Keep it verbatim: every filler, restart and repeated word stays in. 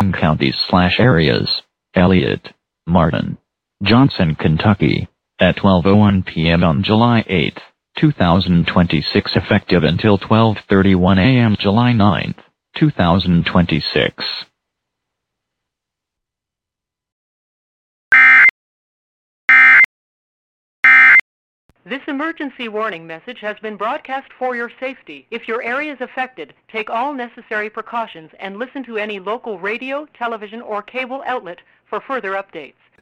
counties slash areas, Elliott, Martin, Johnson, Kentucky, at twelve oh one p m on July eighth, two thousand twenty-six, effective until twelve thirty-one a m July ninth, two thousand twenty-six. This emergency warning message has been broadcast for your safety. If your area is affected, take all necessary precautions and listen to any local radio, television, or cable outlet for further updates.